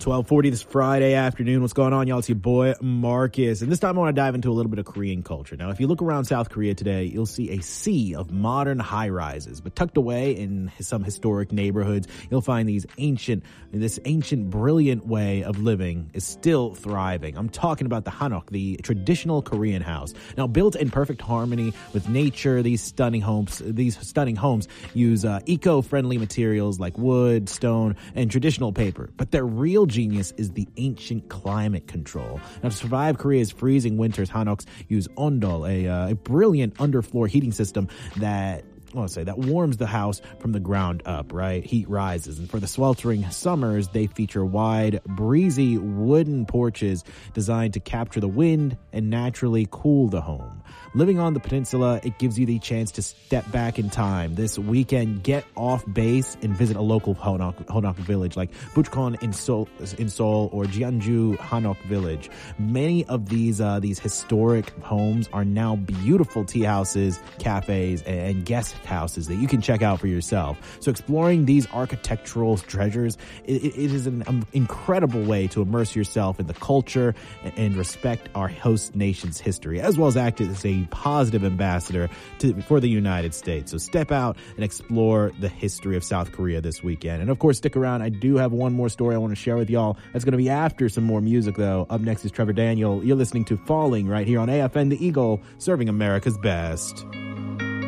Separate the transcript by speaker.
Speaker 1: 12:40 this Friday afternoon. What's going on, y'all? It's your boy, Marcus. And this time I want to dive into a little bit of Korean culture. Now, if you look around South Korea today, you'll see a sea of modern high-rises. But tucked away in some historic neighborhoods, you'll find this ancient, brilliant way of living is still thriving. I'm talking about the Hanok, the traditional Korean house. Now, built in perfect harmony with nature, these stunning homes use eco-friendly materials like wood, stone, and traditional paper. But their real genius is the ancient climate control. Now, to survive Korea's freezing winters, Hanoks use ondol, a brilliant underfloor heating system that warms the house from the ground up, right? Heat rises. And for the sweltering summers, they feature wide, breezy wooden porches designed to capture the wind and naturally cool the home. Living on the peninsula, it gives you the chance to step back in time. This weekend, get off base and visit a local Hanok village like Bucheon in Seoul or Jeonju Hanok village. Many of these historic homes are now beautiful tea houses, cafes, and guest houses that you can check out for yourself. So exploring these architectural treasures, it is an incredible way to immerse yourself in the culture and respect our host nation's history, as well as act as a positive ambassador for the United States. So step out and explore the history of South Korea this weekend. And of course, stick around. I do have one more story I want to share with y'all. That's going to be after some more music, though. Up next is Trevor Daniel. You're listening to Falling right here on AFN The Eagle, serving America's best.